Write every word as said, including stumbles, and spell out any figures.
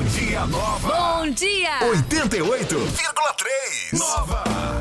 Bom dia, Nova. Bom dia! oitenta e oito vírgula três. Nova.